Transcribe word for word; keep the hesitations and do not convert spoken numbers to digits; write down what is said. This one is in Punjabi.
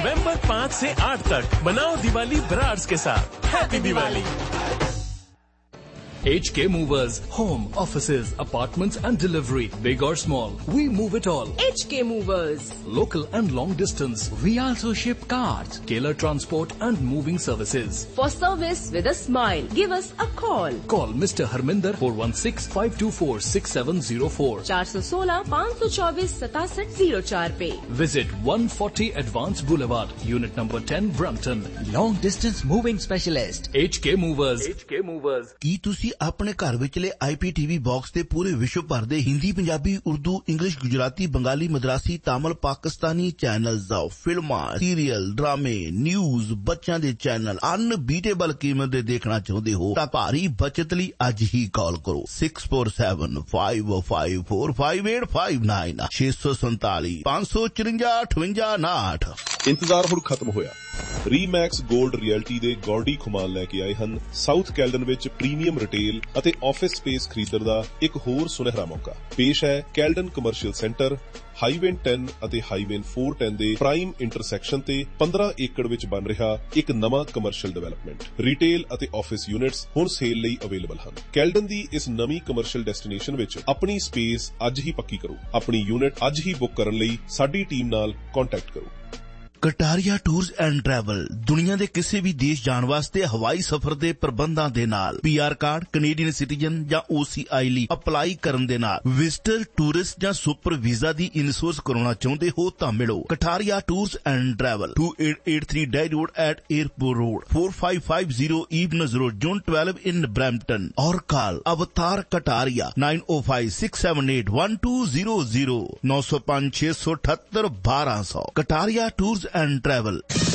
नवंबर पाँच से आठ तक मनाओ दिवाली ब्रार्स के साथ। Happy Diwali. H K Movers, home, offices, apartments and delivery, big or small, we move it all. H K Movers. Local and long distance, we also ship cars, Taylor transport and moving services. For service with a smile, give us a call. Call Mister Harminder four one six, five two four, six seven zero four. four one six, five two four, seven seven zero four पे. Visit one forty Advance Boulevard, Unit number ten, Brampton. Long distance moving specialist. H K Movers. H K Movers. ਕੀ ਤੁਸੀਂ ਆਪਣੇ ਘਰ ਵਿਚਲੇ ਆਈ ਪੀ ਟੀ ਵੀ ਬਾਕਸ ਤੇ ਪੂਰੇ ਵਿਸ਼ਵ ਭਰ ਦੇ ਹਿੰਦੀ, ਪੰਜਾਬੀ, ਉਰਦੂ, ਇੰਗਲਿਸ਼, ਗੁਜਰਾਤੀ, ਬੰਗਾਲੀ, ਮਦਰਾਸੀ, ਤਾਮਿਲ, ਪਾਕਿਸਤਾਨੀ ਚੈਨਲਸ, ਫਿਲਮਾਂ, ਸੀਰੀਅਲ, ਡਰਾਮੇ, ਨਿਊਜ਼, ਬੱਚਿਆਂ ਦੇ ਚੈਨਲ ਅਨਬੀਟੇਬਲ ਕੀਮਤ ਦੇ ਦੇਖਣਾ ਚਾਹੁੰਦੇ ਹੋ ਤਾਂ ਭਾਰੀ ਬਚਤ ਲਈ ਅੱਜ ਹੀ ਕਾਲ ਕਰੋ six four seven, five five four, five eight five nine ਛੇ ਸੌ ਸੰਤਾਲੀ, ਪੰਜ ਸੌ ਚੁਰੰਜਾ, ਅਠਵੰਜਾ, ਉਨਾਹਠ। ਇੰਤਜ਼ਾਰ ਹੁਣ ਖਤਮ ਹੋਇਆ। ਰੀਮੈਕਸ ਗੋਲਡ ਰਿਐਲਟੀ ਦੇ ਗੌਰਡੀ ਖੁਮਾਨ ਲੈ ਕੇ ਆਏ ਹਨ ਸਾਊਥ ਕੈਲਡਨ ਵਿੱਚ ਪ੍ਰੀਮੀਅਮ ਰਿਟੇਲ ਅਤੇ ਆਫਿਸ ਸਪੇਸ ਖਰੀਦਣ ਦਾ ਇੱਕ ਹੋਰ ਸੁਨਹਿਰਾ ਮੌਕਾ। ਪੇਸ਼ ਹੈ Caledon commercial centre, highway ten ਅਤੇ ਹਾਈਵੇ four ten ਦੇ ਪ੍ਰਾਈਮ ਇੰਟਰਸੈਕਸ਼ਨ ਤੇ ਪੰਦਰਾਂ ਏਕੜ ਵਿੱਚ ਬਣ ਰਿਹਾ ਇੱਕ ਨਵਾਂ ਕਮਰਸ਼ੀਅਲ ਡਿਵੈਲਪਮੈਂਟ। ਰਿਟੇਲ ਅਤੇ ਆਫਿਸ ਯੂਨਿਟਸ ਹੁਣ ਸੇਲ ਲਈ ਅਵੇਲੇਬਲ ਹਨ। ਕੈਲਡਨ ਦੀ ਇਸ ਨਵੀਂ ਕਮਰਸ਼ੀਅਲ ਡੈਸਟੀਨੇਸ਼ਨ ਵਿੱਚ ਆਪਣੀ ਸਪੇਸ ਅੱਜ ਹੀ ਪੱਕੀ ਕਰੋ। ਆਪਣੀ ਯੂਨਿਟ ਅੱਜ ਹੀ ਬੁੱਕ ਕਰਨ ਲਈ ਸਾਡੀ ਟੀਮ ਨਾਲ ਕੰਟੈਕਟ ਕਰੋ। ਕਟਾਰੀਆ ਟੂਰਸ ਐਂਡ ਟਰੈਵਲ ਦੁਨੀਆ ਦੇ ਕਿਸੇ ਵੀ ਦੇਸ਼ ਜਾਣ ਵਾਸਤੇ ਹਵਾਈ ਸਫ਼ਰ ਦੇ ਪ੍ਰਬੰਧਾਂ ਦੇ ਨਾਲ P R card, Canadian citizen ਜਾਂ ਓ ਸੀ ਆਈ ਲਈ ਅਪਲਾਈ ਕਰਨ ਦੇ ਨਾਲ ਵਿਜ਼ਟਰ, ਟੂਰਿਸਟ ਜਾਂ ਸੁਪਰ ਵੀਜ਼ਾ ਦੀ ਇਨਸ਼ੋਰੈਂਸ ਕਰਾਉਣਾ ਚਾਹੁੰਦੇ ਹੋ ਤਾਂ ਮਿਲੋ Kataria tours and travel two eight eight three Day Road at Airport Road, four five five zero Evenes Road, Zone twelve in Brampton, or call Avatar Kataria nine oh five, six seven eight, one two zero zero nine oh five, six eight eight, one two one two, one two zero zero Kataria Tours and Travel.